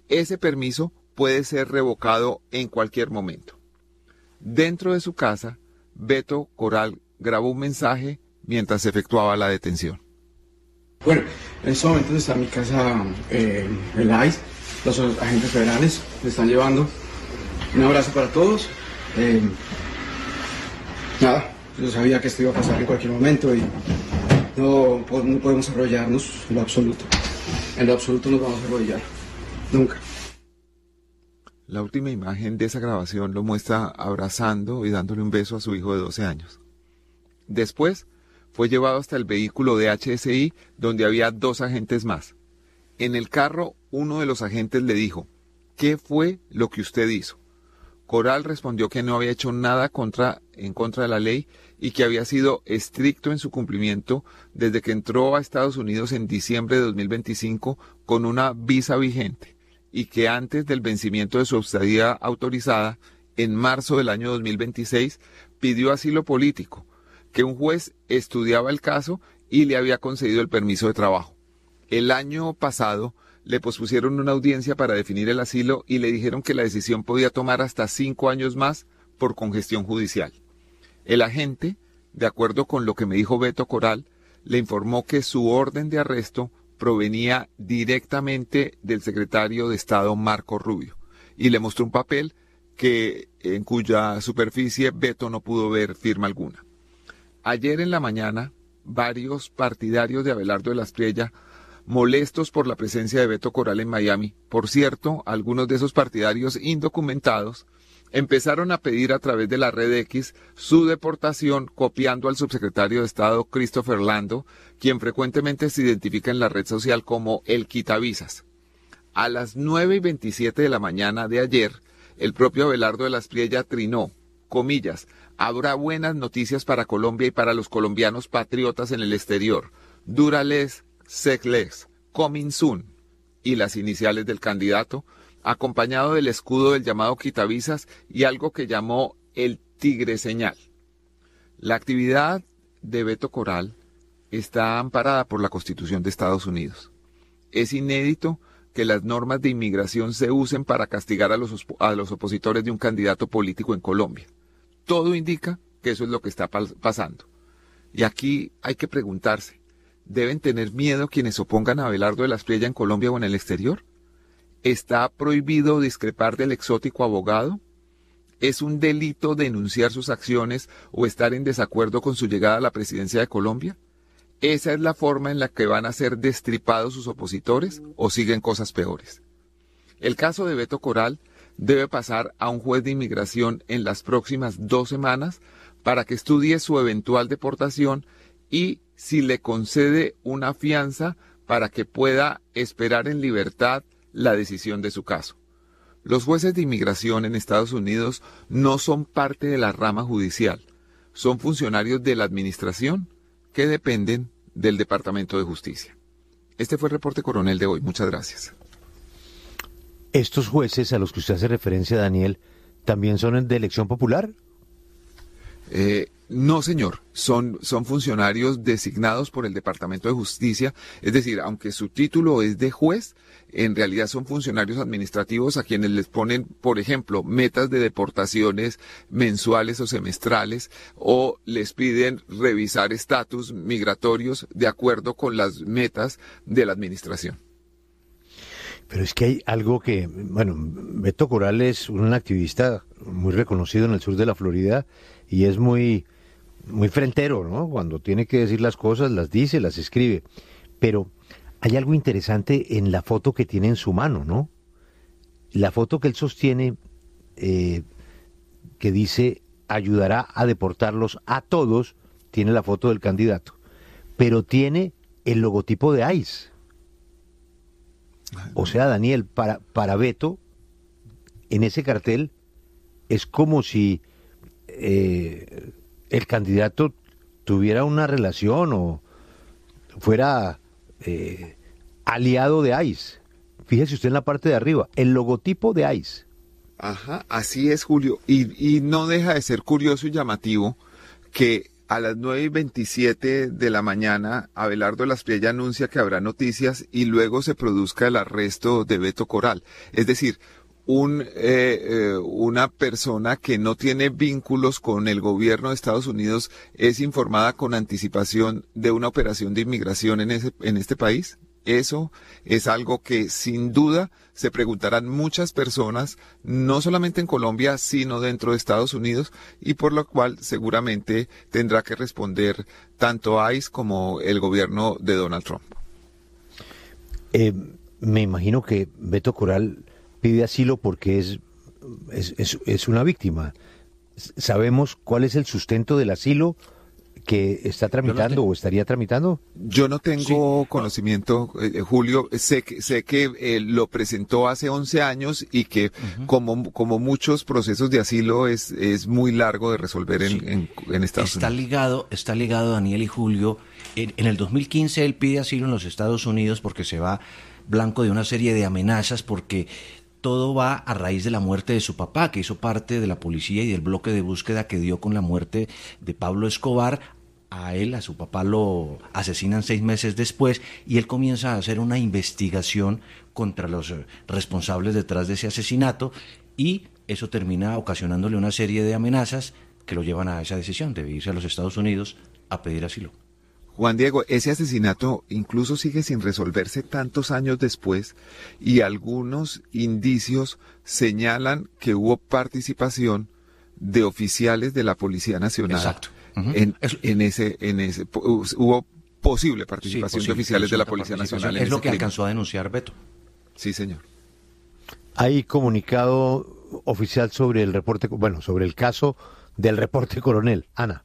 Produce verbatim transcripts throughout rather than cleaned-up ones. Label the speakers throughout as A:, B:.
A: ese permiso puede ser revocado en cualquier momento. Dentro de su casa, Beto Coral grabó un mensaje mientras se efectuaba la detención.
B: Bueno, en estos momentos está en mi casa eh, el I C E, los agentes federales me están llevando. Un abrazo para todos. Eh, nada, yo sabía que esto iba a pasar en cualquier momento y no, no podemos arrodillarnos en lo absoluto. En lo absoluto nos vamos a arrodillar. Nunca.
A: La última imagen de esa grabación lo muestra abrazando y dándole un beso a su hijo de doce años. Después, fue llevado hasta el vehículo de H S I, donde había dos agentes más. En el carro, uno de los agentes le dijo, ¿qué fue lo que usted hizo? Coral respondió que no había hecho nada contra, en contra de la ley y que había sido estricto en su cumplimiento desde que entró a Estados Unidos en diciembre de dos mil veinticinco con una visa vigente y que antes del vencimiento de su estadía autorizada, en marzo del año dos mil veintiséis, pidió asilo político, que un juez estudiaba el caso y le había concedido el permiso de trabajo. El año pasado le pospusieron una audiencia para definir el asilo y le dijeron que la decisión podía tomar hasta cinco años más por congestión judicial. El agente, de acuerdo con lo que me dijo Beto Coral, le informó que su orden de arresto provenía directamente del secretario de Estado Marco Rubio y le mostró un papel que, en cuya superficie Beto no pudo ver firma alguna. Ayer en la mañana, varios partidarios de Abelardo de la Espriella, molestos por la presencia de Beto Coral en Miami, por cierto, algunos de esos partidarios indocumentados, empezaron a pedir a través de la red X su deportación, copiando al subsecretario de Estado Christopher Lando, quien frecuentemente se identifica en la red social como el quitavisas. A las nueve y veintisiete de la mañana de ayer, el propio Abelardo de la Espriella trinó, comillas, habrá buenas noticias para Colombia y para los colombianos patriotas en el exterior. Durales, Secles, coming soon, y las iniciales del candidato, acompañado del escudo del llamado quitavisas y algo que llamó el tigre señal. La actividad de Beto Coral está amparada por la Constitución de Estados Unidos. Es inédito que las normas de inmigración se usen para castigar a los, a los opositores de un candidato político en Colombia. Todo indica que eso es lo que está pasando. Y aquí hay que preguntarse, ¿deben tener miedo quienes opongan a Abelardo de la Espriella en Colombia o en el exterior? ¿Está prohibido discrepar del exótico abogado? ¿Es un delito denunciar sus acciones o estar en desacuerdo con su llegada a la presidencia de Colombia? ¿Esa es la forma en la que van a ser destripados sus opositores o siguen cosas peores? El caso de Beto Coral debe pasar a un juez de inmigración en las próximas dos semanas para que estudie su eventual deportación y si le concede una fianza para que pueda esperar en libertad la decisión de su caso. Los jueces de inmigración en Estados Unidos no son parte de la rama judicial, son funcionarios de la administración que dependen del Departamento de Justicia. Este fue el reporte coronel de hoy. Muchas gracias.
C: ¿Estos jueces a los que usted hace referencia, Daniel, también son de elección popular?
A: Eh, no, señor. Son, son funcionarios designados por el Departamento de Justicia. Es decir, aunque su título es de juez, en realidad son funcionarios administrativos a quienes les ponen, por ejemplo, metas de deportaciones mensuales o semestrales, o les piden revisar estatus migratorios de acuerdo con las metas de la administración.
C: Pero es que hay algo que, bueno, Beto Coral es un activista muy reconocido en el sur de la Florida y es muy, muy frentero, ¿no? Cuando tiene que decir las cosas, las dice, las escribe. Pero hay algo interesante en la foto que tiene en su mano, ¿no? La foto que él sostiene, eh, que dice, ayudará a deportarlos a todos, tiene la foto del candidato, pero tiene el logotipo de ICE. O sea, Daniel, para, para Beto, en ese cartel, es como si eh, el candidato tuviera una relación o fuera eh, aliado de ICE. Fíjese usted en la parte de arriba, el logotipo de ICE.
A: Ajá, así es, Julio. Y, y no deja de ser curioso y llamativo que A las nueve y veintisiete de la mañana, Abelardo Lasprilla anuncia que habrá noticias y luego se produzca el arresto de Beto Coral. Es decir, un, eh, eh, una persona que no tiene vínculos con el gobierno de Estados Unidos es informada con anticipación de una operación de inmigración en ese, en este país. Eso es algo que sin duda se preguntarán muchas personas, no solamente en Colombia, sino dentro de Estados Unidos, y por lo cual seguramente tendrá que responder tanto ICE como el gobierno de Donald Trump.
C: Eh, me imagino que Beto Coral pide asilo porque es, es, es, es una víctima. ¿Sabemos cuál es el sustento del asilo que está tramitando no o estaría tramitando?
A: Yo no tengo
D: sí.
A: conocimiento, eh, Julio. Sé que, sé que eh, lo presentó hace once años y que uh-huh. como, como muchos procesos de asilo es, es muy largo de resolver en, sí. en, en Estados
D: está
A: Unidos.
D: Ligado, está ligado, Daniel y Julio. En, en el dos mil quince él pide asilo en los Estados Unidos porque se va blanco de una serie de amenazas, porque todo va a raíz de la muerte de su papá, que hizo parte de la policía y del bloque de búsqueda que dio con la muerte de Pablo Escobar. A él, a su papá, lo asesinan seis meses después y él comienza a hacer una investigación contra los responsables detrás de ese asesinato, y eso termina ocasionándole una serie de amenazas que lo llevan a esa decisión de irse a los Estados Unidos a pedir asilo.
A: Juan Diego, ese asesinato incluso sigue sin resolverse tantos años después y algunos indicios señalan que hubo participación de oficiales de la Policía Nacional.
D: Exacto.
A: Uh-huh. En, en ese, en ese, hubo posible participación sí, posible, de oficiales de la Policía Nacional.
D: Es
A: en
D: lo
A: ese
D: que
A: crimen.
D: alcanzó a denunciar Beto.
A: Sí, señor.
C: Hay comunicado oficial sobre el reporte, bueno, sobre el caso del reporte coronel. Ana.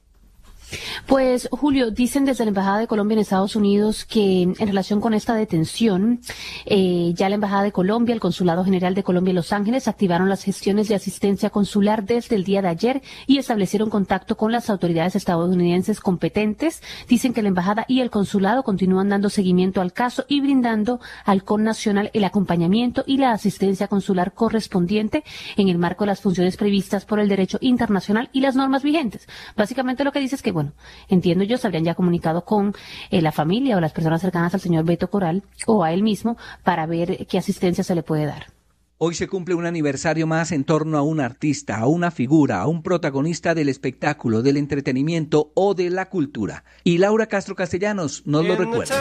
E: Pues, Julio, dicen desde la Embajada de Colombia en Estados Unidos que en relación con esta detención, eh, ya la Embajada de Colombia, el Consulado General de Colombia en Los Ángeles activaron las gestiones de asistencia consular desde el día de ayer y establecieron contacto con las autoridades estadounidenses competentes. Dicen que la Embajada y el Consulado continúan dando seguimiento al caso y brindando al connacional el acompañamiento y la asistencia consular correspondiente en el marco de las funciones previstas por el derecho internacional y las normas vigentes. Básicamente lo que dice es que, bueno, entiendo yo, se habrían ya comunicado con eh, la familia o las personas cercanas al señor Beto Coral o a él mismo para ver qué asistencia se le puede dar.
F: Hoy se cumple un aniversario más en torno a un artista, a una figura, a un protagonista del espectáculo, del entretenimiento o de la cultura. Y Laura Castro Castellanos nos lo recuerda.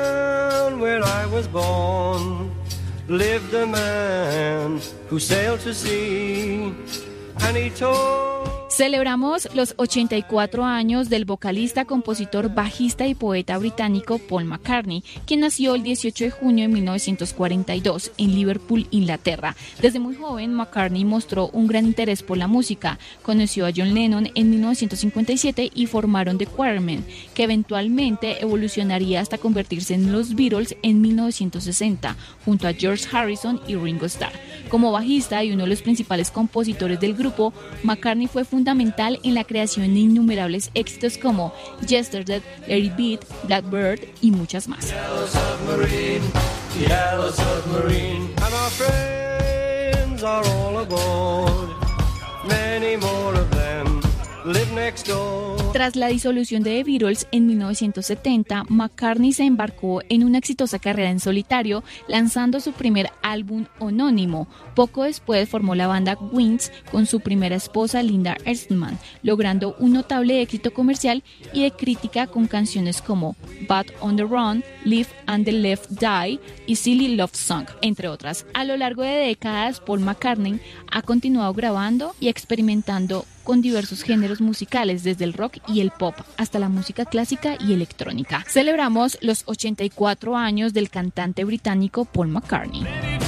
G: Celebramos los ochenta y cuatro años del vocalista, compositor, bajista y poeta británico Paul McCartney, quien nació el dieciocho de junio de mil novecientos cuarenta y dos en Liverpool, Inglaterra. Desde muy joven, McCartney mostró un gran interés por la música. Conoció a John Lennon en mil novecientos cincuenta y siete y formaron The Quarrymen, que eventualmente evolucionaría hasta convertirse en los Beatles en mil novecientos sesenta, junto a George Harrison y Ringo Starr. Como bajista y uno de los principales compositores del grupo, McCartney fue fundamental en la creación de innumerables éxitos como Yesterday, Let It Beat, Blackbird y muchas más.
H: Yellow submarine, yellow submarine, and our friends are all aboard. Many more of them live next door.
G: Tras la disolución de The Beatles en mil novecientos setenta, McCartney se embarcó en una exitosa carrera en solitario, lanzando su primer álbum homónimo. Poco después formó la banda Wings con su primera esposa Linda Eastman, logrando un notable éxito comercial y de crítica con canciones como Bad on the Run, Live and the Let Die y Silly Love Song, entre otras. A lo largo de décadas, Paul McCartney ha continuado grabando y experimentando con diversos géneros musicales, desde el rock y el pop hasta la música clásica y electrónica. Celebramos los ochenta y cuatro años del cantante británico Paul McCartney.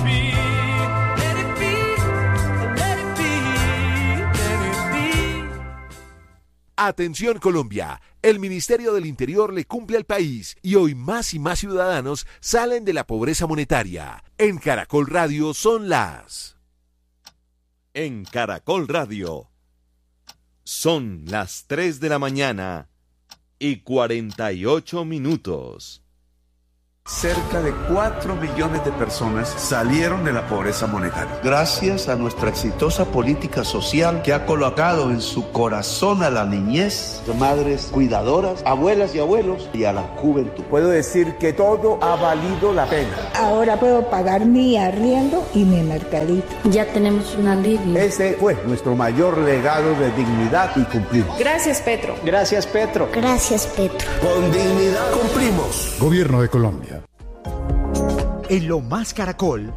I: Atención Colombia, el Ministerio del Interior le cumple al país y hoy más y más ciudadanos salen de la pobreza monetaria. En Caracol Radio son las...
J: En Caracol Radio son las tres de la mañana y cuarenta y ocho minutos.
K: Cerca de cuatro millones de personas salieron de la pobreza monetaria. Gracias a nuestra exitosa política social que ha colocado en su corazón a la niñez, madres cuidadoras, abuelas y abuelos y a la juventud.
L: Puedo decir que todo ha valido la pena.
M: Ahora puedo pagar mi arriendo y mi mercadito.
N: Ya tenemos un alivio.
L: Ese fue nuestro mayor legado de dignidad y cumplir.
O: Gracias, Petro.
L: Gracias, Petro.
N: Gracias, Petro.
K: Con dignidad cumplimos.
P: Gobierno de Colombia.
Q: En Lo Más Caracol,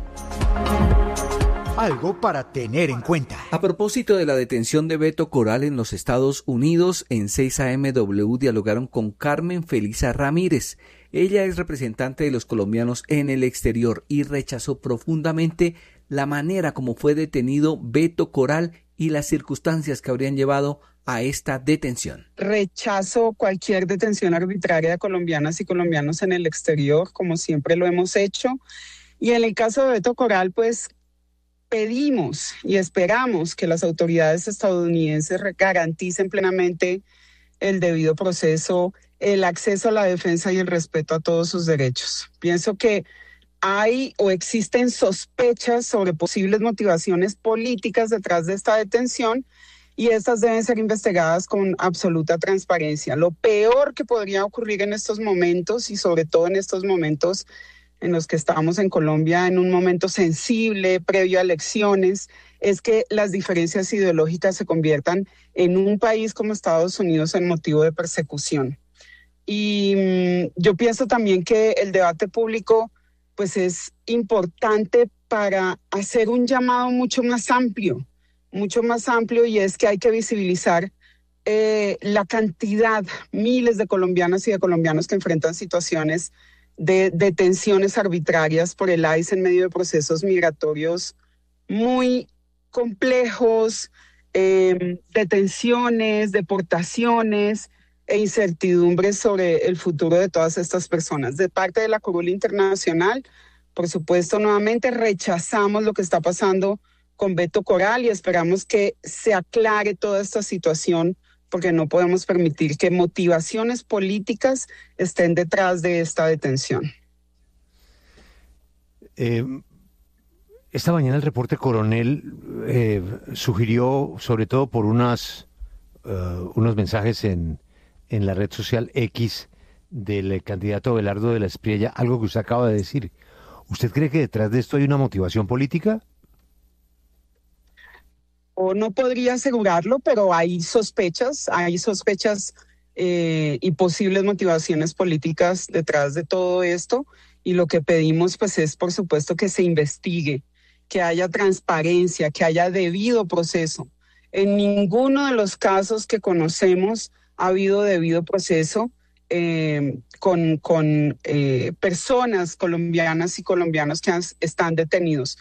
Q: algo para tener en cuenta.
F: A propósito de la detención de Beto Coral en los Estados Unidos, en seis A M W dialogaron con Carmen Felisa Ramírez. Ella es representante de los colombianos en el exterior y rechazó profundamente la manera como fue detenido Beto Coral y las circunstancias que habrían llevado a esta detención.
R: Rechazo cualquier detención arbitraria de colombianas y colombianos en el exterior, como siempre lo hemos hecho. Y en el caso de Beto Coral, pues pedimos y esperamos que las autoridades estadounidenses garanticen plenamente el debido proceso, el acceso a la defensa y el respeto a todos sus derechos. Pienso que hay o existen sospechas sobre posibles motivaciones políticas detrás de esta detención y estas deben ser investigadas con absoluta transparencia. Lo peor que podría ocurrir en estos momentos y sobre todo en estos momentos en los que estamos en Colombia, en un momento sensible, previo a elecciones, es que las diferencias ideológicas se conviertan en un país como Estados Unidos en motivo de persecución. Y mmm, yo pienso también que el debate público pues es importante para hacer un llamado mucho más amplio, mucho más amplio, y es que hay que visibilizar eh, la cantidad, miles de colombianas y de colombianos que enfrentan situaciones de detenciones arbitrarias por el I C E en medio de procesos migratorios muy complejos, eh, detenciones, deportaciones e incertidumbres sobre el futuro de todas estas personas. De parte de la Curul Internacional, por supuesto, nuevamente rechazamos lo que está pasando con Beto Coral y esperamos que se aclare toda esta situación, porque no podemos permitir que motivaciones políticas estén detrás de esta detención.
C: Eh, esta mañana el reporte Coronel eh, sugirió, sobre todo por unas, uh, unos mensajes en, en la red social X del candidato Abelardo de la Espriella, algo que usted acaba de decir. ¿Usted cree que detrás de esto hay una motivación política?
R: O no podría asegurarlo, pero hay sospechas, hay sospechas eh, y posibles motivaciones políticas detrás de todo esto, y lo que pedimos pues es, por supuesto, que se investigue, que haya transparencia, que haya debido proceso. En ninguno de los casos que conocemos ha habido debido proceso eh, con, con eh, personas colombianas y colombianos que han, están detenidos.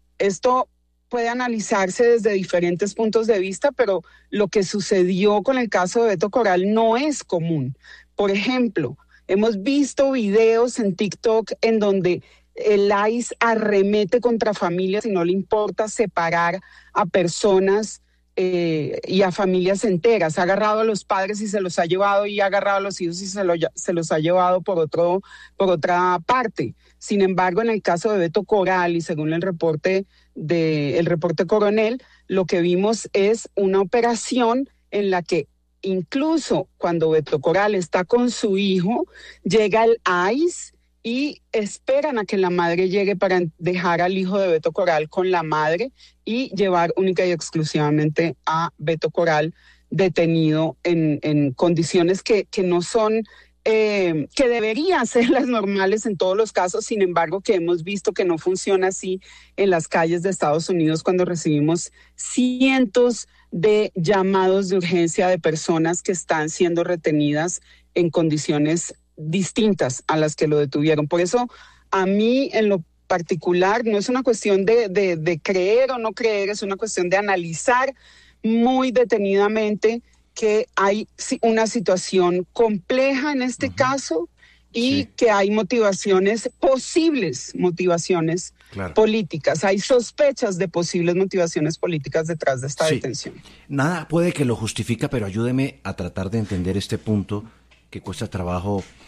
R: Esto puede analizarse desde diferentes puntos de vista, pero lo que sucedió con el caso de Beto Coral no es común. Por ejemplo, hemos visto videos en TikTok en donde el I C E arremete contra familias y no le importa separar a personas eh, y a familias enteras. Ha agarrado a los padres y se los ha llevado, y ha agarrado a los hijos y se, lo, se los ha llevado por, otro, por otra parte. Sin embargo, en el caso de Beto Coral, y según el reporte de el reporte Coronel, lo que vimos es una operación en la que incluso cuando Beto Coral está con su hijo, llega el I C E y esperan a que la madre llegue para dejar al hijo de Beto Coral con la madre y llevar única y exclusivamente a Beto Coral detenido en, en condiciones que, que no son... Eh, que deberían ser las normales en todos los casos, sin embargo que hemos visto que no funciona así en las calles de Estados Unidos cuando recibimos cientos de llamados de urgencia de personas que están siendo retenidas en condiciones distintas a las que lo detuvieron. Por eso a mí en lo particular no es una cuestión de, de, de creer o no creer, es una cuestión de analizar muy detenidamente que hay una situación compleja en este uh-huh. caso y sí. que hay motivaciones, posibles motivaciones claro. políticas. Hay sospechas de posibles motivaciones políticas detrás de esta sí. detención.
D: Nada puede que lo justifica, pero ayúdeme a tratar de entender este punto que cuesta trabajo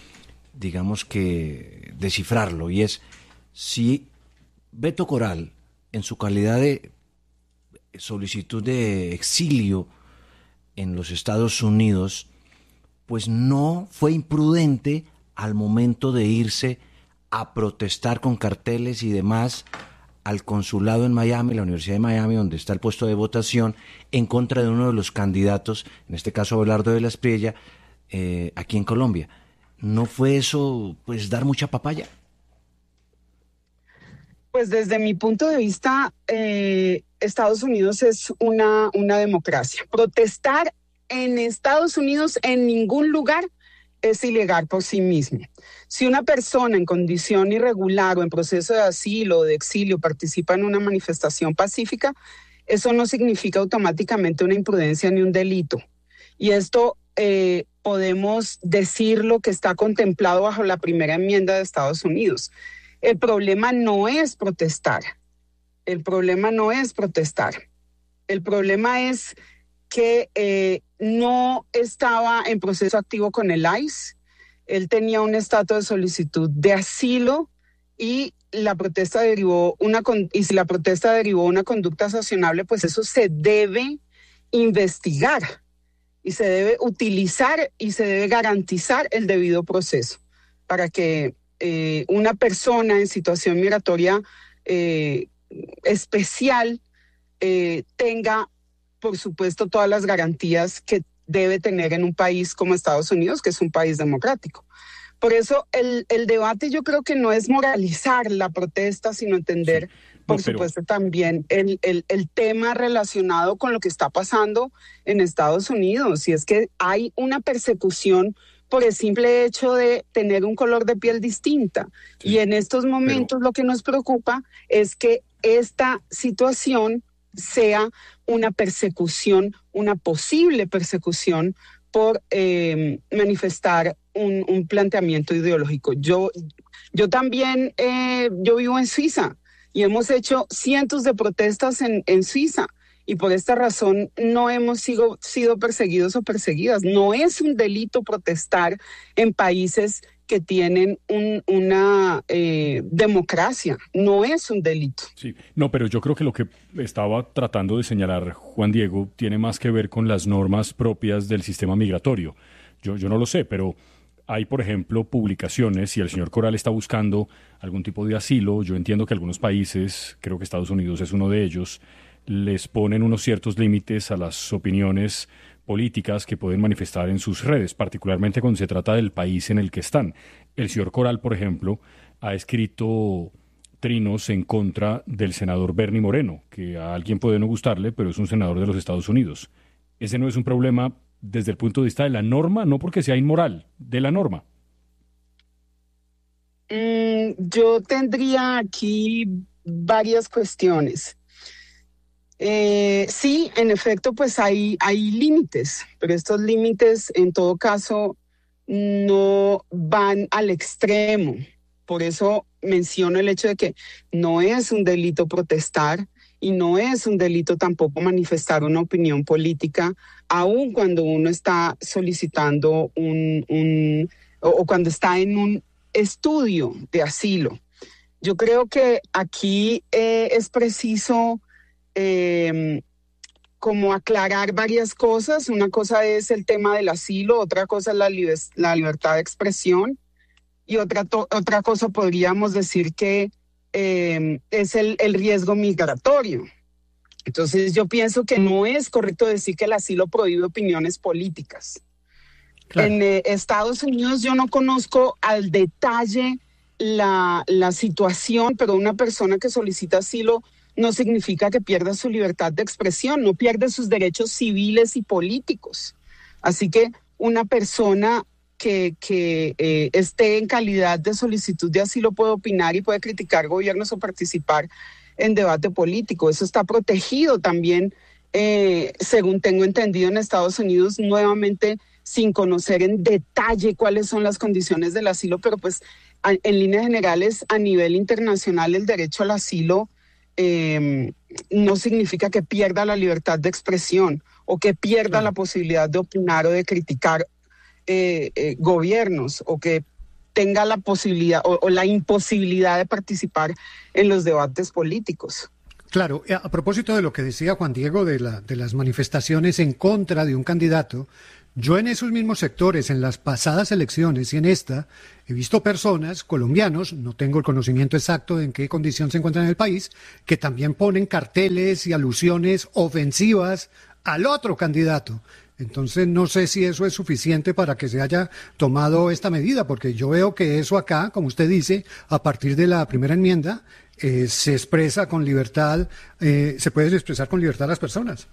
D: digamos que, descifrarlo, y es si Beto Coral, en su calidad de solicitud de exilio en los Estados Unidos, pues no fue imprudente al momento de irse a protestar con carteles y demás al consulado en Miami, la Universidad de Miami, donde está el puesto de votación, en contra de uno de los candidatos, en este caso Abelardo de la Espriella, eh, aquí en Colombia. ¿No fue eso, pues, dar mucha papaya?
R: Pues desde mi punto de vista, eh, Estados Unidos es una, una democracia. Protestar en Estados Unidos en ningún lugar es ilegal por sí mismo. Si una persona en condición irregular o en proceso de asilo o de exilio participa en una manifestación pacífica, eso no significa automáticamente una imprudencia ni un delito. Y esto eh, podemos decirlo que está contemplado bajo la primera enmienda de Estados Unidos. El problema no es protestar. El problema no es protestar. El problema es que eh, no estaba en proceso activo con el I C E. Él tenía un estatus de solicitud de asilo y la protesta derivó una y si la protesta derivó una conducta sancionable, pues eso se debe investigar y se debe utilizar y se debe garantizar el debido proceso para que eh, una persona en situación migratoria eh, especial eh, tenga, por supuesto, todas las garantías que debe tener en un país como Estados Unidos, que es un país democrático. Por eso el, el debate yo creo que no es moralizar la protesta, sino entender, sí. no, por pero... supuesto, también el, el, el tema relacionado con lo que está pasando en Estados Unidos. Y es que hay una persecución por el simple hecho de tener un color de piel distinta. Sí. Y en estos momentos pero... lo que nos preocupa es que esta situación sea una persecución, una posible persecución por eh, manifestar un, un planteamiento ideológico. Yo, yo también, eh, yo vivo en Suiza y hemos hecho cientos de protestas en, en Suiza y por esta razón no hemos sido, sido perseguidos o perseguidas. No es un delito protestar en países que tienen un, una eh, democracia, no es un delito.
O: Sí, no, pero yo creo que lo que estaba tratando de señalar Juan Diego tiene más que ver con las normas propias del sistema migratorio. Yo, yo no lo sé, pero hay, por ejemplo, publicaciones, si el señor Coral está buscando algún tipo de asilo, yo entiendo que algunos países, creo que Estados Unidos es uno de ellos, les ponen unos ciertos límites a las opiniones políticas que pueden manifestar en sus redes, particularmente cuando se trata del país en el que están. El señor Coral, por ejemplo, ha escrito trinos en contra del senador Bernie Moreno, que a alguien puede no gustarle, pero es un senador de los Estados Unidos. ¿Ese no es un problema desde el punto de vista de la norma, no porque sea inmoral, de la norma?
R: Mm, yo tendría aquí varias cuestiones. Eh, sí, en efecto, pues hay, hay límites, pero estos límites en todo caso no van al extremo. Por eso menciono el hecho de que no es un delito protestar y no es un delito tampoco manifestar una opinión política, aun cuando uno está solicitando un, un o, o cuando está en un estudio de asilo. Yo creo que aquí eh, es preciso Eh, como aclarar varias cosas. Una cosa es el tema del asilo, otra cosa es la, li- la libertad de expresión y otra, to- otra cosa podríamos decir que eh, es el, el riesgo migratorio. Entonces yo pienso que no es correcto decir que el asilo prohíbe opiniones políticas. Claro. En eh, Estados Unidos yo no conozco al detalle la, la situación, pero una persona que solicita asilo no significa que pierda su libertad de expresión, no pierde sus derechos civiles y políticos. Así que una persona que, que eh, esté en calidad de solicitud de asilo puede opinar y puede criticar gobiernos o participar en debate político. Eso está protegido también, eh, según tengo entendido, en Estados Unidos, nuevamente sin conocer en detalle cuáles son las condiciones del asilo, pero pues a, en líneas generales a nivel internacional el derecho al asilo Eh, no significa que pierda la libertad de expresión o que pierda la posibilidad de opinar o de criticar eh, eh, gobiernos o que tenga la posibilidad o, o la imposibilidad de participar en los debates políticos.
P: Claro, a propósito de lo que decía Juan Diego de, la, de las manifestaciones en contra de un candidato, yo en esos mismos sectores, en las pasadas elecciones y en esta, he visto personas, colombianos, no tengo el conocimiento exacto de en qué condición se encuentran en el país, que también ponen carteles y alusiones ofensivas al otro candidato. Entonces no sé si eso es suficiente para que se haya tomado esta medida, porque yo veo que eso acá, como usted dice, a partir de la primera enmienda, eh, se expresa con libertad, eh, se puede expresar con libertad a las personas.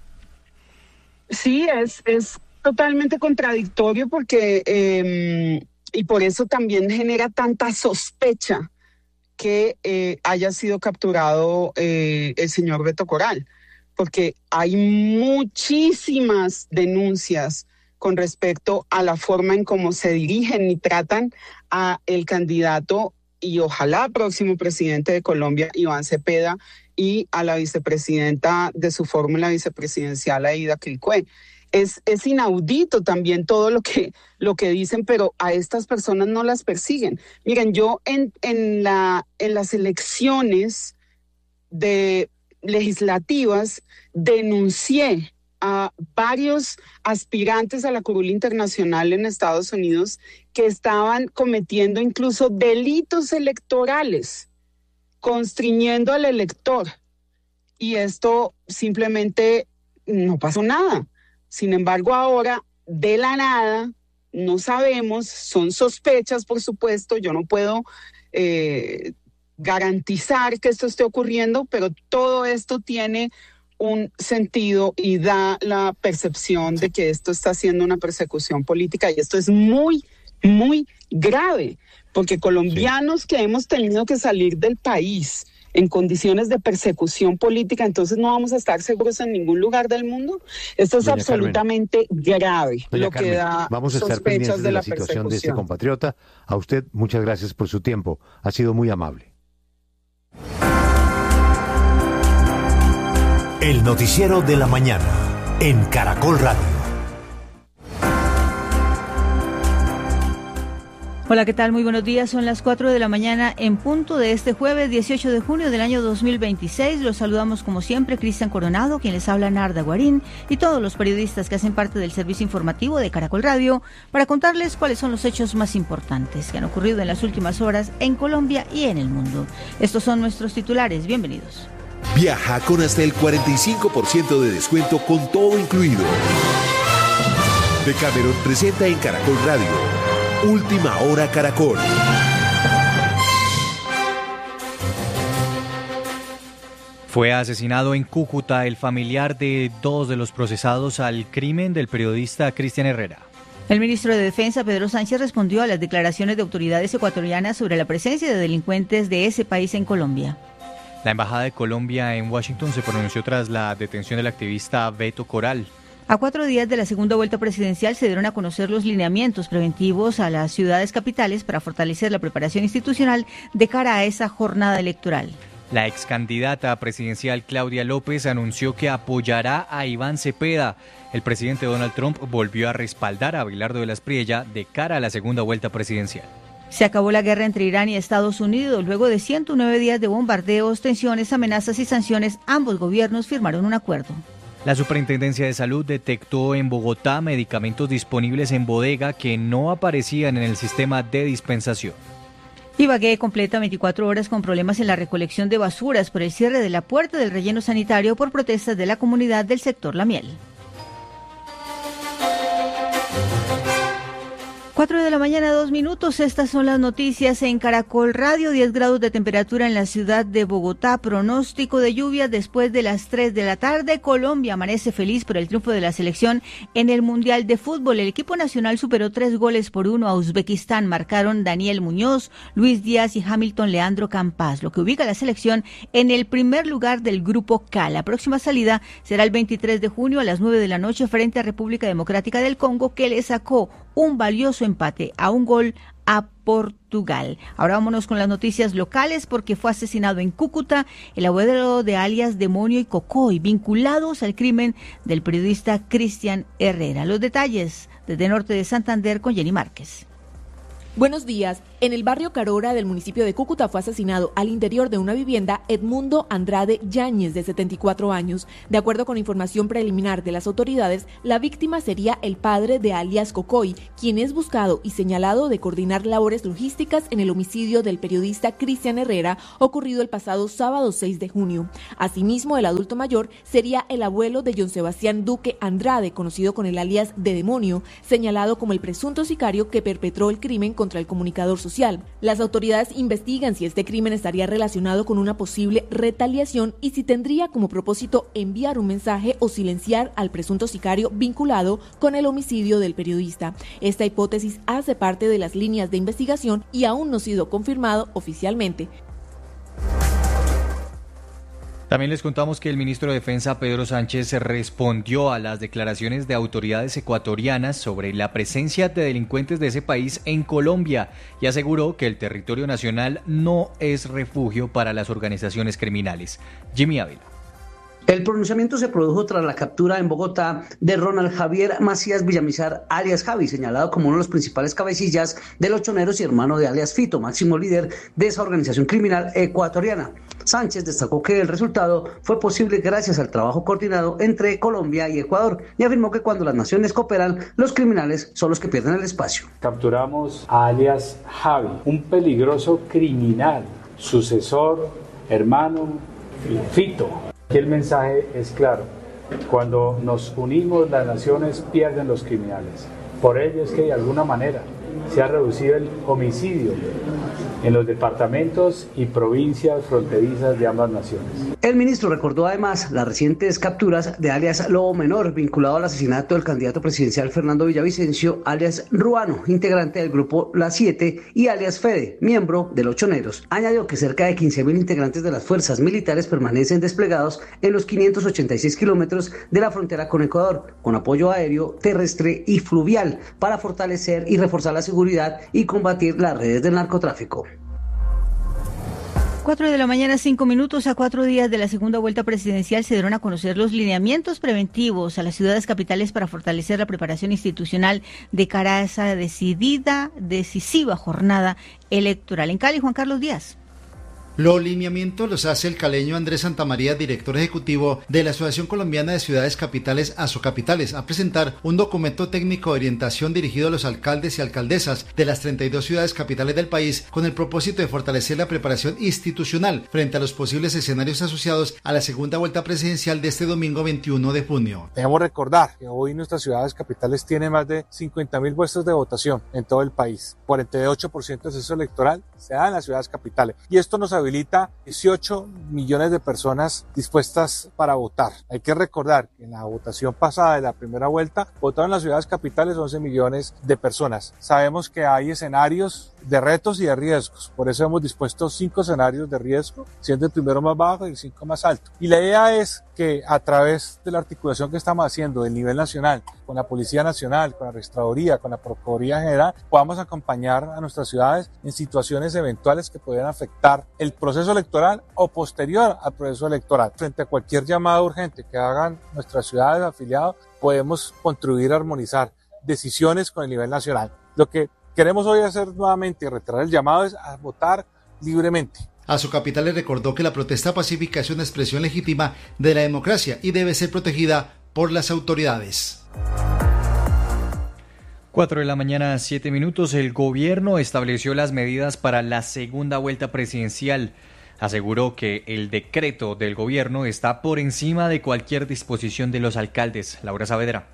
R: Sí, es, es totalmente contradictorio porque, eh, y por eso también genera tanta sospecha que eh, haya sido capturado eh, el señor Beto Coral, porque hay muchísimas denuncias con respecto a la forma en cómo se dirigen y tratan a el candidato y ojalá próximo presidente de Colombia, Iván Cepeda, y a la vicepresidenta de su fórmula vicepresidencial, Aida Quilcue. Es, es inaudito también todo lo que, lo que dicen, pero a estas personas no las persiguen. Miren, yo en, en, la, en las elecciones de legislativas denuncié a varios aspirantes a la curul internacional en Estados Unidos que estaban cometiendo incluso delitos electorales, constriñendo al elector. Y esto simplemente no pasó nada. Sin embargo, ahora, de la nada, no sabemos, son sospechas, por supuesto, yo no puedo eh, garantizar que esto esté ocurriendo, pero todo esto tiene un sentido y da la percepción de que esto está siendo una persecución política, y esto es muy, muy grave, porque colombianos sí. que hemos tenido que salir del país en condiciones de persecución política, entonces no vamos a estar seguros en ningún lugar del mundo. Esto es Doña Absolutamente Carmen. grave,
C: Doña
R: lo
C: Carmen,
R: que da
C: vamos a estar
R: sospechas
C: pendientes
R: de
C: de
R: la,
C: la situación
R: persecución
C: de este compatriota. A usted, muchas gracias por su tiempo. Ha sido muy amable.
Q: El noticiero de la mañana en Caracol Radio.
S: Hola, ¿qué tal? Muy buenos días. Son las cuatro de la mañana en punto de este jueves dieciocho de junio del año dos mil veintiséis. Los saludamos como siempre, Cristian Coronado, quien les habla, Narda Guarín, y todos los periodistas que hacen parte del servicio informativo de Caracol Radio para contarles cuáles son los hechos más importantes que han ocurrido en las últimas horas en Colombia y en el mundo. Estos son nuestros titulares. Bienvenidos.
I: Viaja con hasta el cuarenta y cinco por ciento de descuento con todo incluido. Decameron presenta en Caracol Radio Última Hora Caracol.
T: Fue asesinado en Cúcuta el familiar de dos de los procesados al crimen del periodista Cristian Herrera.
S: El ministro de Defensa, Pedro Sánchez, respondió a las declaraciones de autoridades ecuatorianas sobre la presencia de delincuentes de ese país en Colombia.
T: La Embajada de Colombia en Washington se pronunció tras la detención del activista Beto Coral.
S: A cuatro días de la segunda vuelta presidencial se dieron a conocer los lineamientos preventivos a las ciudades capitales para fortalecer la preparación institucional de cara a esa jornada electoral.
T: La ex candidata presidencial Claudia López anunció que apoyará a Iván Cepeda. El presidente Donald Trump volvió a respaldar a Abelardo de la Espriella de cara a la segunda vuelta presidencial.
S: Se acabó la guerra entre Irán y Estados Unidos. Luego de ciento nueve días de bombardeos, tensiones, amenazas y sanciones, ambos gobiernos firmaron un acuerdo.
T: La Superintendencia de Salud detectó en Bogotá medicamentos disponibles en bodega que no aparecían en el sistema de dispensación.
S: Ibagué completa veinticuatro horas con problemas en la recolección de basuras por el cierre de la puerta del relleno sanitario por protestas de la comunidad del sector La Miel. Cuatro de la mañana, dos minutos. Estas son las noticias en Caracol Radio. diez grados de temperatura en la ciudad de Bogotá. Pronóstico de lluvia después de las tres de la tarde. Colombia amanece feliz por el triunfo de la selección en el Mundial de Fútbol. El equipo nacional superó tres goles por uno a Uzbekistán. Marcaron Daniel Muñoz, Luis Díaz y Hamilton Leandro Campas, lo que ubica a la selección en el primer lugar del Grupo K. La próxima salida será el veintitrés de junio a las nueve de la noche frente a República Democrática del Congo, que le sacó un valioso empate a un gol a Portugal. Ahora vámonos con las noticias locales, porque fue asesinado en Cúcuta el abuelo de alias Demonio y Cocoy, vinculados al crimen del periodista Cristian Herrera. Los detalles desde Norte de Santander con Jenny Márquez.
U: Buenos días. En el barrio Carora del municipio de Cúcuta fue asesinado al interior de una vivienda Edmundo Andrade Yáñez, de setenta y cuatro años. De acuerdo con información preliminar de las autoridades, la víctima sería el padre de alias Cocoy, quien es buscado y señalado de coordinar labores logísticas en el homicidio del periodista Cristian Herrera, ocurrido el pasado sábado seis de junio. Asimismo, el adulto mayor sería el abuelo de John Sebastián Duque Andrade, conocido con el alias de Demonio, señalado como el presunto sicario que perpetró el crimen contra el comunicador social. Las autoridades investigan si este crimen estaría relacionado con una posible retaliación y si tendría como propósito enviar un mensaje o silenciar al presunto sicario vinculado con el homicidio del periodista. Esta hipótesis hace parte de las líneas de investigación y aún no ha sido confirmado oficialmente.
T: También les contamos que el ministro de Defensa, Pedro Sánchez, respondió a las declaraciones de autoridades ecuatorianas sobre la presencia de delincuentes de ese país en Colombia y aseguró que el territorio nacional no es refugio para las organizaciones criminales. Jimmy Ávila.
V: El pronunciamiento se produjo tras la captura en Bogotá de Ronald Javier Macías Villamizar, alias Javi, señalado como uno de los principales cabecillas de los choneros y hermano de alias Fito, máximo líder de esa organización criminal ecuatoriana. Sánchez destacó que el resultado fue posible gracias al trabajo coordinado entre Colombia y Ecuador y afirmó que cuando las naciones cooperan, los criminales son los que pierden el espacio.
W: Capturamos a alias Javi, un peligroso criminal, sucesor, hermano, Fito. Aquí el mensaje es claro: cuando nos unimos, las naciones pierden los criminales. Por ello es que de alguna manera se ha reducido el homicidio en los departamentos y provincias fronterizas de ambas naciones.
V: El ministro recordó además las recientes capturas de alias Lobo Menor, vinculado al asesinato del candidato presidencial Fernando Villavicencio, alias Ruano, integrante del grupo La Siete, y alias Fede, miembro de los Choneros. Añadió que cerca de quince mil integrantes de las fuerzas militares permanecen desplegados en los quinientos ochenta y seis kilómetros de la frontera con Ecuador, con apoyo aéreo, terrestre y fluvial, para fortalecer y reforzar la seguridad y combatir las redes del narcotráfico.
S: Cuatro de la mañana, cinco minutos. A cuatro días de la segunda vuelta presidencial se dieron a conocer los lineamientos preventivos a las ciudades capitales para fortalecer la preparación institucional de cara a esa decidida, decisiva jornada electoral. En Cali, Juan Carlos Díaz.
X: Los lineamientos los hace el caleño Andrés Santamaría, director ejecutivo de la Asociación Colombiana de Ciudades Capitales, Asocapitales, a presentar un documento técnico de orientación dirigido a los alcaldes y alcaldesas de las treinta y dos ciudades capitales del país, con el propósito de fortalecer la preparación institucional frente a los posibles escenarios asociados a la segunda vuelta presidencial de este domingo veintiuno de junio.
Y: Debemos recordar que hoy nuestras ciudades capitales tienen más de cincuenta mil puestos de votación en todo el país. cuarenta y ocho por ciento del censo electoral se da en las ciudades capitales y esto nos habilita dieciocho millones de personas dispuestas para votar. Hay que recordar que en la votación pasada de la primera vuelta votaron en las ciudades capitales once millones de personas. Sabemos que hay escenarios de retos y de riesgos, por eso hemos dispuesto cinco escenarios de riesgo, siendo el primero más bajo y el cinco más alto. Y la idea es que a través de la articulación que estamos haciendo del nivel nacional, con la Policía Nacional, con la Registraduría, con la Procuraduría General, podamos acompañar a nuestras ciudades en situaciones eventuales que puedan afectar el proceso electoral o posterior al proceso electoral. Frente a cualquier llamada urgente que hagan nuestras ciudades afiliadas, podemos contribuir a armonizar decisiones con el nivel nacional. Lo que queremos hoy hacer nuevamente y reiterar el llamado es a votar libremente.
X: Asocapitales recordó que la protesta pacífica es una expresión legítima de la democracia y debe ser protegida por las autoridades.
T: Cuatro de la mañana, siete minutos. El gobierno estableció las medidas para la segunda vuelta presidencial. Aseguró que el decreto del gobierno está por encima de cualquier disposición de los alcaldes. Laura Saavedra.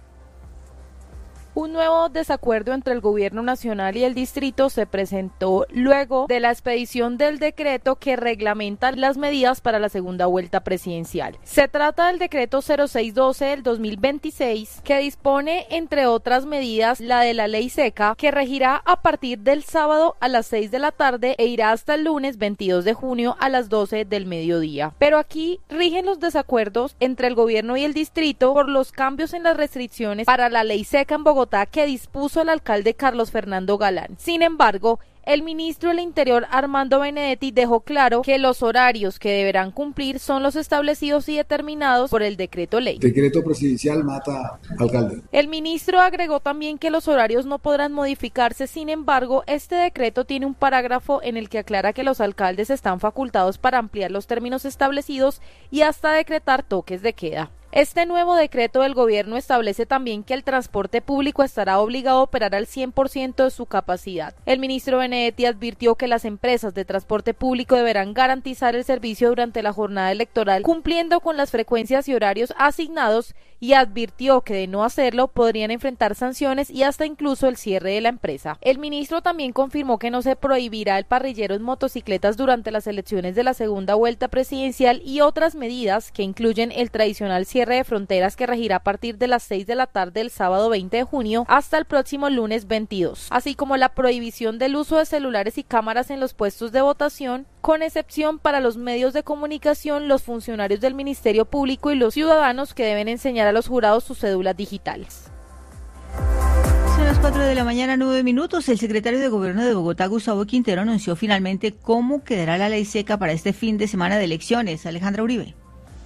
Z: Un nuevo desacuerdo entre el gobierno nacional y el distrito se presentó luego de la expedición del decreto que reglamenta las medidas para la segunda vuelta presidencial. Se trata del decreto cero seis doce del dos mil veintiséis, que dispone, entre otras medidas, la de la ley seca, que regirá a partir del sábado a las seis de la tarde e irá hasta el lunes veintidós de junio a las doce del mediodía. Pero aquí rigen los desacuerdos entre el gobierno y el distrito por los cambios en las restricciones para la ley seca en Bogotá que dispuso el alcalde Carlos Fernando Galán. Sin embargo, El ministro del Interior, Armando Benedetti, dejó claro que los horarios que deberán cumplir son los establecidos y determinados por el decreto ley.
A: Decreto presidencial mata alcalde.
Z: El ministro agregó también que los horarios no podrán modificarse, sin embargo, este decreto tiene un parágrafo en el que aclara que los alcaldes están facultados para ampliar los términos establecidos y hasta decretar toques de queda. Este nuevo decreto del gobierno establece también que el transporte público estará obligado a operar al cien por ciento de su capacidad. El ministro Benedetti advirtió que las empresas de transporte público deberán garantizar el servicio durante la jornada electoral, cumpliendo con las frecuencias y horarios asignados, y advirtió que de no hacerlo podrían enfrentar sanciones y hasta incluso el cierre de la empresa. El ministro también confirmó que no se prohibirá el parrillero en motocicletas durante las elecciones de la segunda vuelta presidencial y otras medidas que incluyen el tradicional cierre de fronteras que regirá a partir de las seis de la tarde del sábado veinte de junio hasta el próximo lunes veintidós, así como la prohibición del uso de celulares y cámaras en los puestos de votación, con excepción para los medios de comunicación, los funcionarios del Ministerio Público y los ciudadanos que deben enseñar a los jurados sus cédulas digitales.
S: Son las cuatro de la mañana, nueve minutos. El secretario de Gobierno de Bogotá, Gustavo Quintero, anunció finalmente cómo quedará la ley seca para este fin de semana de elecciones. Alejandra Uribe.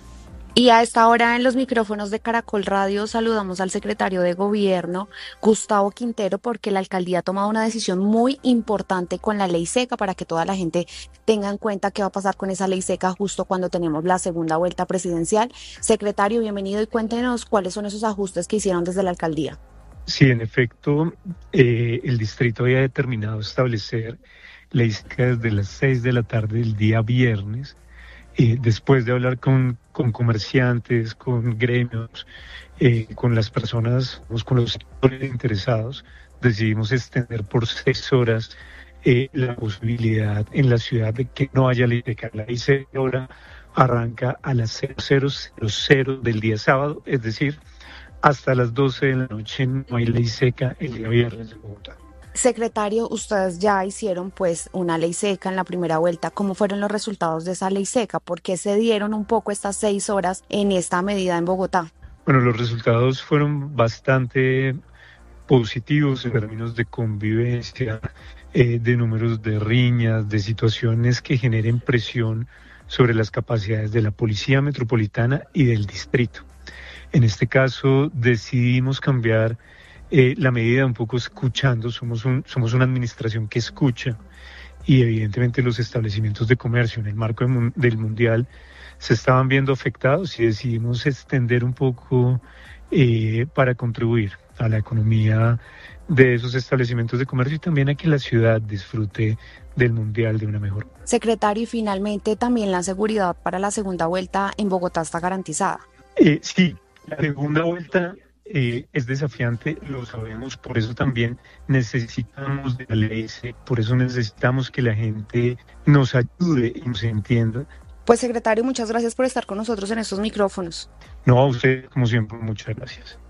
B: Y a esta hora en los micrófonos de Caracol Radio saludamos al secretario de Gobierno, Gustavo Quintero, porque la alcaldía ha tomado una decisión muy importante con la ley seca para que toda la gente tenga en cuenta qué va a pasar con esa ley seca justo cuando tenemos la segunda vuelta presidencial. Secretario, bienvenido y cuéntenos cuáles son esos ajustes que hicieron desde la alcaldía.
E: Sí, en efecto, eh, el distrito había determinado establecer ley seca desde las seis de la tarde del día viernes. Eh, después de hablar con, con comerciantes, con gremios, eh, con las personas, con los sectores interesados, decidimos extender por seis horas eh, la posibilidad en la ciudad de que no haya ley seca. La ley seca ahora arranca a las cero cero cero del día sábado, es decir, hasta las doce de la noche no hay ley seca el día viernes en Bogotá.
B: Secretario, ustedes ya hicieron pues una ley seca en la primera vuelta. ¿Cómo fueron los resultados de esa ley seca? ¿Por qué se dieron un poco estas seis horas en esta medida en Bogotá?
E: Bueno, los resultados fueron bastante positivos en términos de convivencia, eh, de números de riñas, de situaciones que generen presión sobre las capacidades de la Policía Metropolitana y del distrito. En este caso decidimos cambiar Eh, la medida un poco escuchando, somos, un, somos una administración que escucha y evidentemente los establecimientos de comercio en el marco de, del Mundial se estaban viendo afectados y decidimos extender un poco eh, para contribuir a la economía de esos establecimientos de comercio y también a que la ciudad disfrute del Mundial de una mejor.
B: Secretario, y finalmente también la seguridad para la segunda vuelta en Bogotá está garantizada.
E: Eh, sí, la segunda vuelta Eh, es desafiante, lo sabemos, por eso también necesitamos de la ley, por eso necesitamos que la gente nos ayude y nos entienda.
B: Pues secretario, muchas gracias por estar con nosotros en estos micrófonos.
E: No, a usted, como siempre, muchas gracias.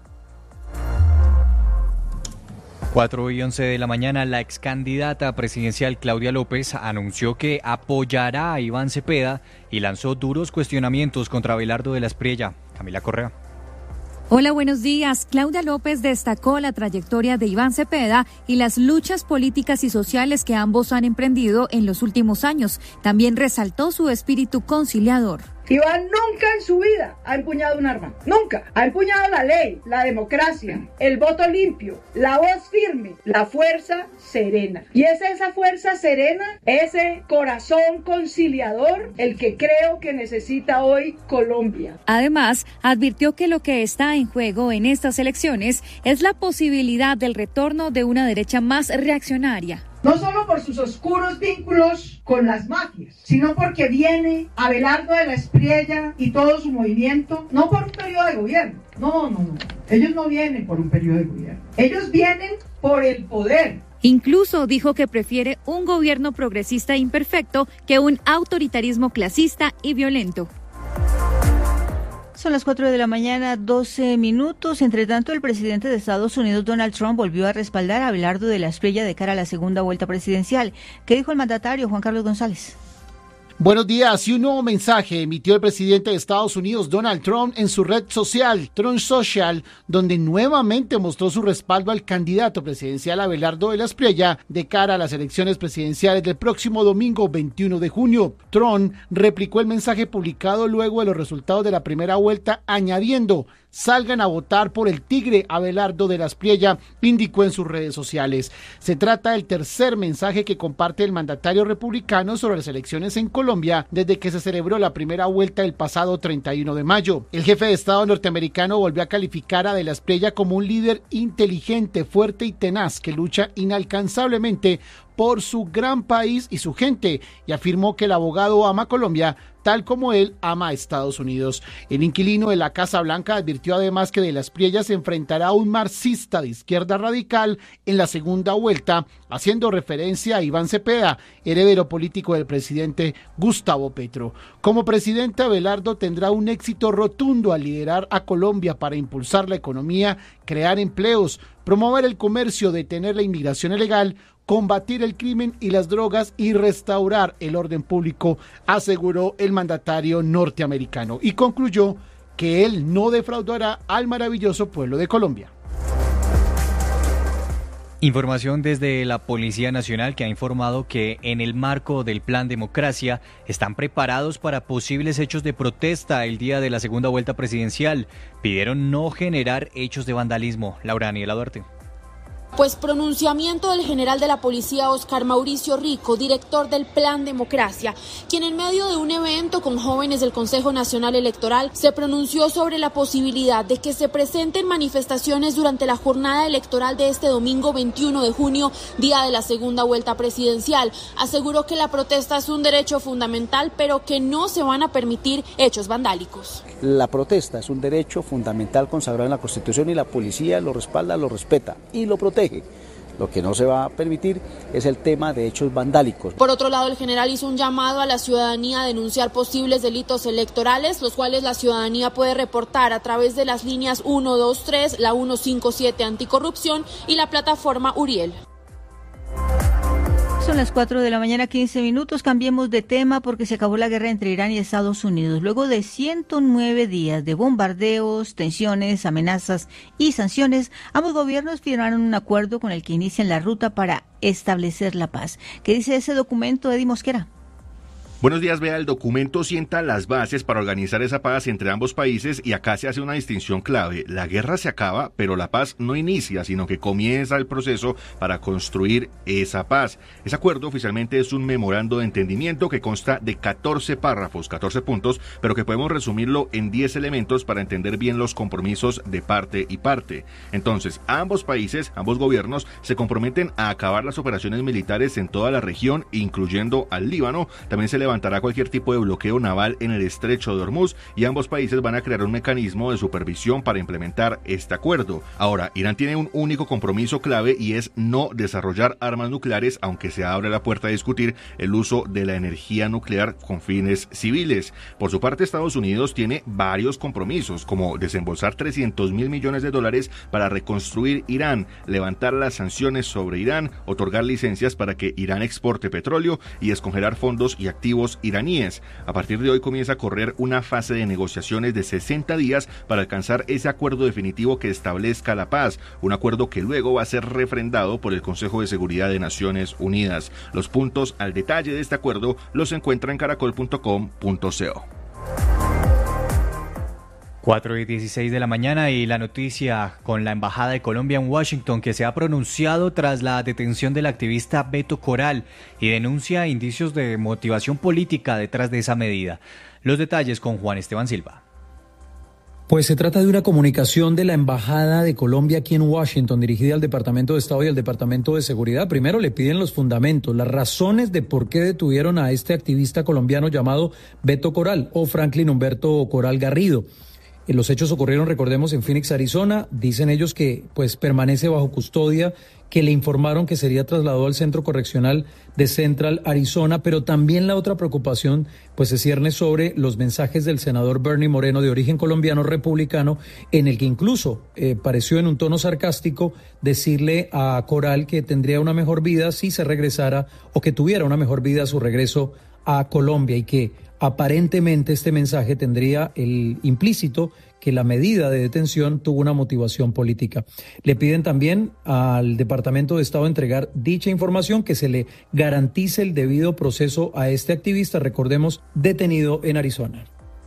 T: cuatro y once de la mañana, la ex candidata presidencial Claudia López anunció que apoyará a Iván Cepeda y lanzó duros cuestionamientos contra Abelardo de la Espriella. Camila Correa.
G: Hola, buenos días. Claudia López destacó la trayectoria de Iván Cepeda y las luchas políticas y sociales que ambos han emprendido en los últimos años. También resaltó su espíritu conciliador.
H: Iván nunca en su vida ha empuñado un arma, nunca. Ha empuñado la ley, la democracia, el voto limpio, la voz firme, la fuerza serena. Y es esa fuerza serena, ese corazón conciliador, el que creo que necesita hoy Colombia.
G: Además, advirtió que lo que está en juego en estas elecciones es la posibilidad del retorno de una derecha más reaccionaria.
H: No solo por sus oscuros vínculos con las mafias, sino porque viene Abelardo de la Espriella y todo su movimiento, no por un periodo de gobierno, no, no, no, ellos no vienen por un periodo de gobierno, ellos vienen por el poder.
G: Incluso dijo que prefiere un gobierno progresista e imperfecto que un autoritarismo clasista y violento.
S: Son las cuatro de la mañana, doce minutos. Entre tanto, el presidente de Estados Unidos, Donald Trump, volvió a respaldar a Abelardo de la Espriella de cara a la segunda vuelta presidencial. ¿Qué dijo el mandatario, Juan Carlos González?
F: Buenos días. Y un nuevo mensaje emitió el presidente de Estados Unidos, Donald Trump, en su red social, Trump Social, donde nuevamente mostró su respaldo al candidato presidencial Abelardo de la Espriella de cara a las elecciones presidenciales del próximo domingo veintiuno de junio. Trump replicó el mensaje publicado luego de los resultados de la primera vuelta, añadiendo: salgan a votar por el tigre Abelardo de la Espriella, indicó en sus redes sociales. Se trata del tercer mensaje que comparte el mandatario republicano sobre las elecciones en Colombia desde que se celebró la primera vuelta el pasado treinta y uno de mayo. El jefe de Estado norteamericano volvió a calificar a de la Espriella como un líder inteligente, fuerte y tenaz que lucha inalcanzablemente por su gran país y su gente, y afirmó que el abogado ama Colombia tal como él ama a Estados Unidos. El inquilino de la Casa Blanca advirtió además que de la Espriella se enfrentará a un marxista de izquierda radical en la segunda vuelta, haciendo referencia a Iván Cepeda, heredero político del presidente Gustavo Petro. Como presidente, Abelardo tendrá un éxito rotundo al liderar a Colombia para impulsar la economía, crear empleos, promover el comercio, detener la inmigración ilegal, combatir el crimen y las drogas y restaurar el orden público, aseguró el mandatario norteamericano, y concluyó que él no defraudará al maravilloso pueblo de Colombia.
T: Información desde la Policía Nacional, que ha informado que en el marco del Plan Democracia están preparados para posibles hechos de protesta el día de la segunda vuelta presidencial. Pidieron no generar hechos de vandalismo. Laura Daniela Duarte.
J: Pues pronunciamiento del general de la policía Oscar Mauricio Rico, director del Plan Democracia, quien en medio de un evento con jóvenes del Consejo Nacional Electoral se pronunció sobre la posibilidad de que se presenten manifestaciones durante la jornada electoral de este domingo veintiuno de junio, día de la segunda vuelta presidencial. Aseguró que la protesta es un derecho fundamental, pero que no se van a permitir hechos vandálicos.
K: La protesta es un derecho fundamental consagrado en la Constitución y la policía lo respalda, lo respeta y lo protege. Lo que no se va a permitir es el tema de hechos vandálicos.
J: Por otro lado, el general hizo un llamado a la ciudadanía a denunciar posibles delitos electorales, los cuales la ciudadanía puede reportar a través de las líneas uno dos tres, la ciento cincuenta y siete Anticorrupción y la plataforma Uriel.
S: Son las cuatro de la mañana, quince minutos. Cambiemos de tema porque se acabó la guerra entre Irán y Estados Unidos. Luego de ciento nueve días de bombardeos, tensiones, amenazas y sanciones, ambos gobiernos firmaron un acuerdo con el que inician la ruta para establecer la paz. ¿Qué dice ese documento, Eddie Mosquera?
L: Buenos días, vea, el documento sienta las bases para organizar esa paz entre ambos países y acá se hace una distinción clave. La guerra se acaba, pero la paz no inicia, sino que comienza el proceso para construir esa paz. Ese acuerdo oficialmente es un memorando de entendimiento que consta de catorce párrafos, catorce puntos, pero que podemos resumirlo en diez elementos para entender bien los compromisos de parte y parte. Entonces, ambos países, ambos gobiernos, se comprometen a acabar las operaciones militares en toda la región, incluyendo al Líbano. También se le levantará cualquier tipo de bloqueo naval en el estrecho de Hormuz y ambos países van a crear un mecanismo de supervisión para implementar este acuerdo. Ahora, Irán tiene un único compromiso clave y es no desarrollar armas nucleares, aunque se abre la puerta a discutir el uso de la energía nuclear con fines civiles. Por su parte, Estados Unidos tiene varios compromisos, como desembolsar trescientos mil millones de dólares para reconstruir Irán, levantar las sanciones sobre Irán, otorgar licencias para que Irán exporte petróleo y descongelar fondos y activos iraníes. A partir de hoy comienza a correr una fase de negociaciones de sesenta días para alcanzar ese acuerdo definitivo que establezca la paz, un acuerdo que luego va a ser refrendado por el Consejo de Seguridad de Naciones Unidas. Los puntos al detalle de este acuerdo los encuentra en caracol punto com punto co.
T: cuatro y dieciséis de la mañana y la noticia con la Embajada de Colombia en Washington, que se ha pronunciado tras la detención del activista Beto Coral y denuncia indicios de motivación política detrás de esa medida. Los detalles con Juan Esteban Silva.
M: Pues se trata de una comunicación de la Embajada de Colombia aquí en Washington, dirigida al Departamento de Estado y al Departamento de Seguridad. Primero le piden los fundamentos, las razones de por qué detuvieron a este activista colombiano llamado Beto Coral o Franklin Humberto Coral Garrido. Los hechos ocurrieron, recordemos, en Phoenix, Arizona. Dicen ellos que pues permanece bajo custodia, que le informaron que sería trasladado al centro correccional de Central Arizona, pero también la otra preocupación pues se cierne sobre los mensajes del senador Bernie Moreno, de origen colombiano republicano, en el que incluso eh, pareció en un tono sarcástico decirle a Coral que tendría una mejor vida si se regresara o que tuviera una mejor vida a su regreso a Colombia y que aparentemente este mensaje tendría el implícito que la medida de detención tuvo una motivación política. Le piden también al Departamento de Estado entregar dicha información, que se le garantice el debido proceso a este activista, recordemos, detenido en Arizona.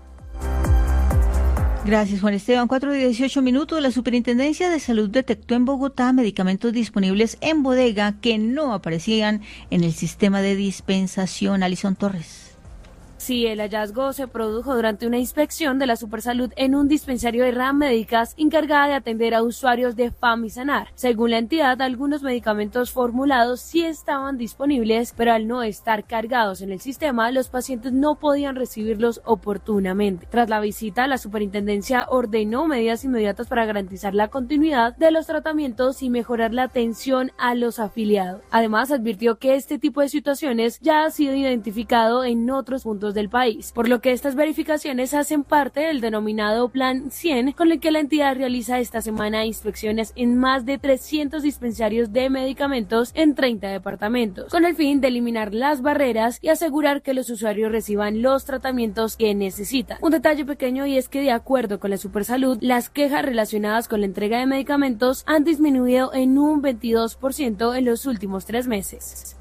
S: Gracias, Juan Esteban. cuatro y dieciocho minutos. La Superintendencia de Salud detectó en Bogotá medicamentos disponibles en bodega que no aparecían en el sistema de dispensación. Alison Torres.
C: Sí, el hallazgo se produjo durante una inspección de la Supersalud en un dispensario de RAM Médicas encargada de atender a usuarios de Famisanar. Según la entidad, algunos medicamentos formulados sí estaban disponibles, pero al no estar cargados en el sistema, los pacientes no podían recibirlos oportunamente. Tras la visita, la superintendencia ordenó medidas inmediatas para garantizar la continuidad de los tratamientos y mejorar la atención a los afiliados. Además, advirtió que este tipo de situaciones ya ha sido identificado en otros puntos del país, por lo que estas verificaciones hacen parte del denominado Plan cien, con el que la entidad realiza esta semana inspecciones en más de trescientos dispensarios de medicamentos en treinta departamentos, con el fin de eliminar las barreras y asegurar que los usuarios reciban los tratamientos que necesitan. Un detalle pequeño, y es que de acuerdo con la Supersalud, las quejas relacionadas con la entrega de medicamentos han disminuido en un veintidós por ciento en los últimos tres meses.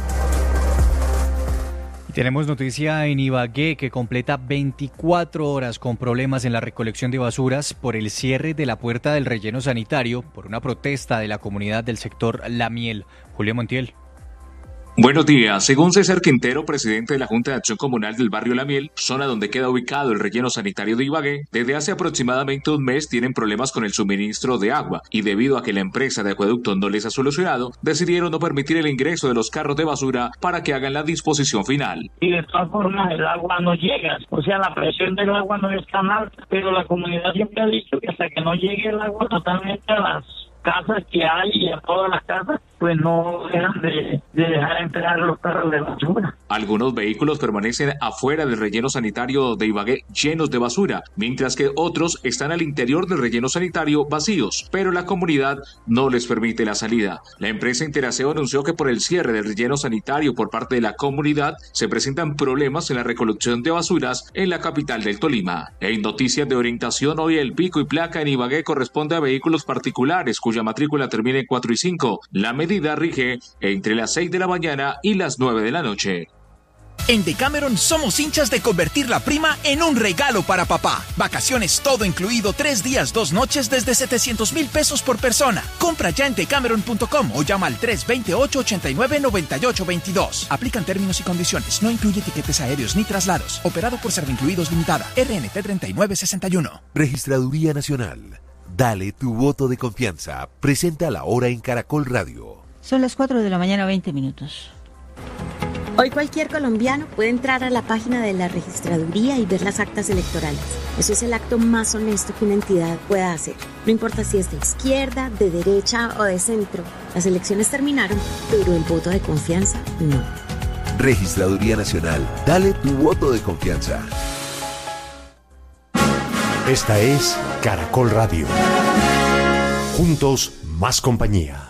T: Y tenemos noticia en Ibagué, que completa veinticuatro horas con problemas en la recolección de basuras por el cierre de la puerta del relleno sanitario por una protesta de la comunidad del sector La Miel. Julio Montiel.
D: Buenos días. Según César Quintero, presidente de la Junta de Acción Comunal del barrio La Miel, zona donde queda ubicado el relleno sanitario de Ibagué, desde hace aproximadamente un mes tienen problemas con el suministro de agua y debido a que la empresa de acueducto no les ha solucionado, decidieron no permitir el ingreso de los carros de basura para que hagan la disposición final.
N: Y de todas formas el agua no llega, o sea, la presión del agua no es tan alta, pero la comunidad siempre ha dicho que hasta que no llegue el agua totalmente a las casas que hay y a todas las casas, pues no dejan de, de dejar entrar los carros de basura.
D: Algunos vehículos permanecen afuera del relleno sanitario de Ibagué llenos de basura, mientras que otros están al interior del relleno sanitario vacíos, pero la comunidad no les permite la salida. La empresa Interaseo anunció que por el cierre del relleno sanitario por parte de la comunidad se presentan problemas en la recolección de basuras en la capital del Tolima. En noticias de orientación, hoy el pico y placa en Ibagué corresponde a vehículos particulares cuya matrícula termina en cuatro y cinco. La medida rige entre las seis de la mañana y las nueve de la noche.
O: En Decameron somos hinchas de convertir la prima en un regalo para papá. Vacaciones todo incluido, tres días, dos noches desde setecientos mil pesos por persona. Compra ya en decameron punto com o llama al tres dos ocho, ocho nueve, nueve ocho dos dos. Aplican términos y condiciones. No incluye tiquetes aéreos ni traslados. Operado por Servincluidos Limitada. R N T treinta y nueve sesenta y uno.
I: Registraduría Nacional. Dale tu voto de confianza. Presenta la hora en Caracol Radio.
S: Son las cuatro de la mañana, veinte minutos.
P: Hoy cualquier colombiano puede entrar a la página de la registraduría y ver las actas electorales. Eso es el acto más honesto que una entidad pueda hacer. No importa si es de izquierda, de derecha o de centro. Las elecciones terminaron, pero el voto de confianza no.
I: Registraduría Nacional. Dale tu voto de confianza.
Q: Esta es Caracol Radio. Juntos, más compañía.